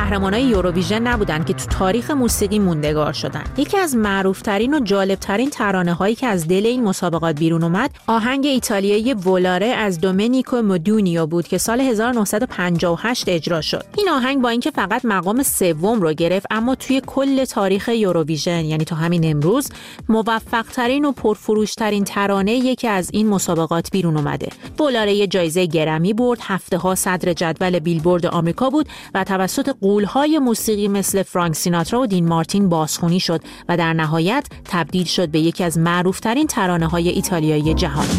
قهرمانای یوروویژن نبودن که تو تاریخ موسیقی موندگار شدن. یکی از معروف‌ترین و جالب‌ترین ترانه‌هایی که از دل این مسابقات بیرون اومد، آهنگ ایتالیایی ولاره از دومنیکو مودونیو بود که سال 1958 اجرا شد. این آهنگ با اینکه فقط مقام سوم رو گرفت، اما توی کل تاریخ یوروویژن، یعنی تا همین امروز، موفق‌ترین و پرفروش‌ترین ترانه‌ای که از این مسابقات بیرون اومده. ولاره جایزه گرمی برد، هفته‌ها صدر جدول بیلبورد آمریکا بود و توسط غول‌های موسیقی مثل فرانک سیناترا و دین مارتین بازخوانی شد و در نهایت تبدیل شد به یکی از معروف‌ترین ترانه‌های ایتالیایی جهان.